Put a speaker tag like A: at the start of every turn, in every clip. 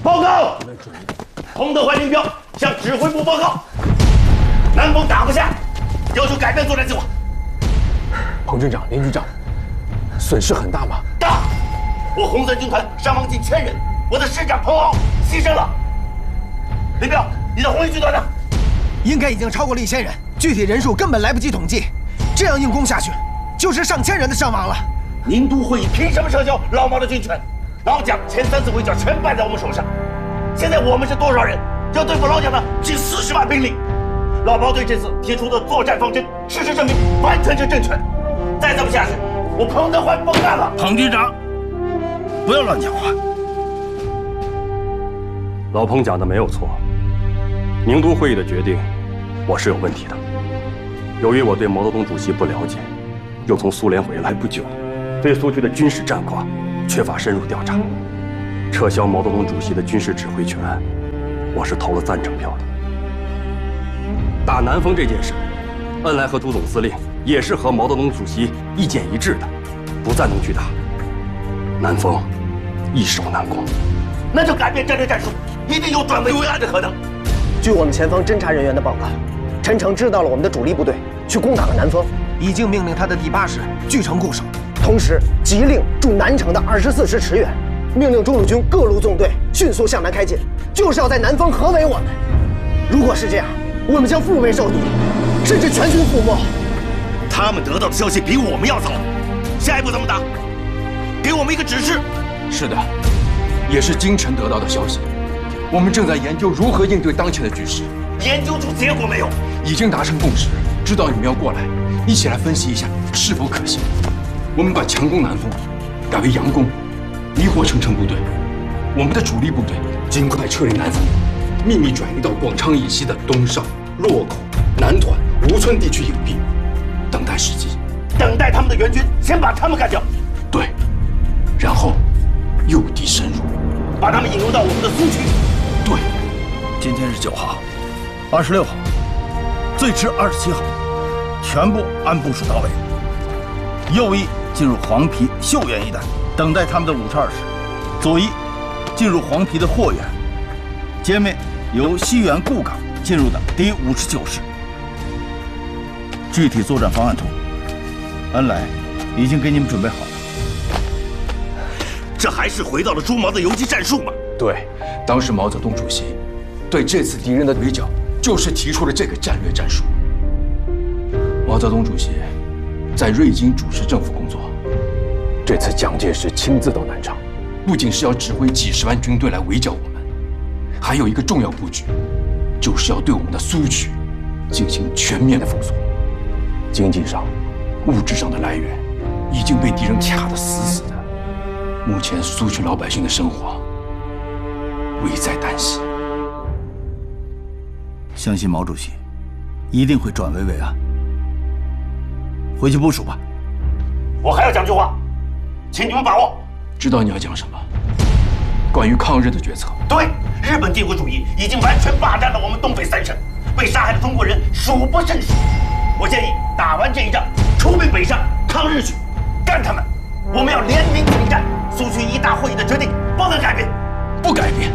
A: 报告，洪德怀林彪向指挥部报告，南风打不下，要求改变作战计划。
B: 彭军长、林军长，损失很大吗？
A: 大，我红三军团伤亡近1000人，我的师长彭骜牺牲了。林彪，你的红一军团呢？
C: 应该已经超过了1000人，具体人数根本来不及统计。这样硬攻下去，就是上千人的伤亡了。
A: 宁都会议凭什么撤销老毛的军权？老蒋前3次围剿全败在我们手上，现在我们是多少人？要对付老蒋的近40万兵力。老毛对这次提出的作战方针，事实证明完全是正确的。再这么下去，我彭德怀甭干了。
D: 彭军长，不要乱讲话。
E: 老彭讲的没有错，宁都会议的决定，我是有问题的。由于我对毛泽东主席不了解，又从苏联回来不久，对苏区的军事战况缺乏深入调查，撤销毛泽东主席的军事指挥权，我是投了赞成票的。打南风这件事，恩来和涂总司令也是和毛泽东主席意见一致的，不赞同去打。南风易守难攻，
A: 那就改变战略战术，一定有转危为安的可能。
F: 据我们前方侦察人员的报告，陈诚知道了我们的主力部队去攻打了南丰，
C: 已经命令他的第8师据城固守，
F: 同时急令驻南城的24师驰援，命令中路军各路纵队迅速向南开进，就是要在南丰合围我们。如果是这样，我们将腹背受敌，甚至全军覆没。
A: 他们得到的消息比我们要早，下一步怎么打？给我们一个指示。
B: 是的，也是京城得到的消息。我们正在研究如何应对当前的局势。
A: 研究出结果没有？
B: 已经达成共识，知道你们要过来，一起来分析一下是否可行。我们把强攻南丰改为佯攻，迷惑陈诚部队。我们的主力部队尽快撤离南丰，秘密转移到广昌以西的东哨、洛口、南团、吴村地区隐蔽，等待时机。
A: 等待他们的援军，先把他们干掉。
B: 对，然后诱敌深入，
A: 把他们引入到我们的苏区。
B: 对，
D: 今天是9号，26号，最迟27号，全部按部署到位。右翼进入黄陂、秀源一带，等待他们的52师；左翼进入黄陂的霍源，歼灭由西源固港进入的第59师。具体作战方案图，恩来已经给你们准备好了。
A: 这还是回到了朱毛的游击战术吗？
B: 对，当时毛泽东主席对这次敌人的围剿，就是提出了这个战略战术。毛泽东主席在瑞金主持政府工作，这次蒋介石亲自到南昌，不仅是要指挥几10万军队来围剿我们，还有一个重要布局，就是要对我们的苏区进行全面的封锁。经济上、物质上的来源已经被敌人卡得死死的，目前苏区老百姓的生活危在旦夕。
D: 相信毛主席一定会转危为安。回去部署吧。
A: 我还要讲句话，请你们把握。
B: 知道你要讲什么？关于抗日的决策。
A: 对，日本帝国主义已经完全霸占了我们东北3省，被杀害的中国人数不胜数。我建议打完这一仗，出兵北上抗日去，干他们！我们要联名请战。苏区一大会议的决定不能改变，
B: 不改变。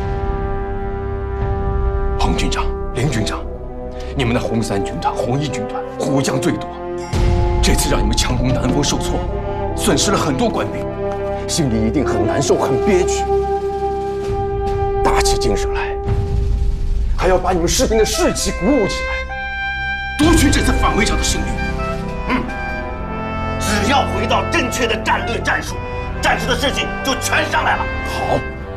B: 彭军长、林军长，你们的红3军团、红1军团虎将最多，这次让你们强攻南丰受挫，损失了很多官兵，心里一定很难受、很憋屈。打起精神来，还要把你们士兵的士气鼓舞起来，夺取这次反围剿的胜利。
A: 只要回到正确的战略战术，战士的士气就全上来了。
B: 好，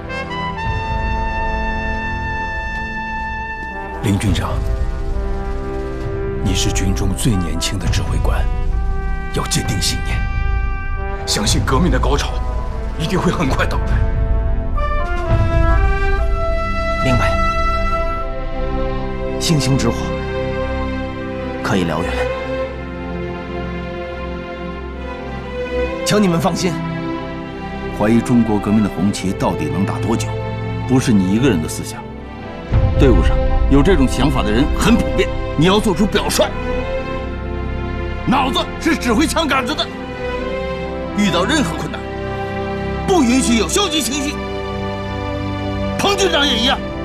B: 林军长，你是军中最年轻的指挥官，要坚定信念，相信革命的高潮一定会很快到来。
C: 明白。星星之火可以燎原，请你们放心。
D: 怀疑中国革命的红旗到底能打多久，不是你一个人的思想。队伍上有这种想法的人很普遍，你要做出表率。脑子是指挥枪杆子的，遇到任何困难，不允许有消极情绪。 彭军长也一样。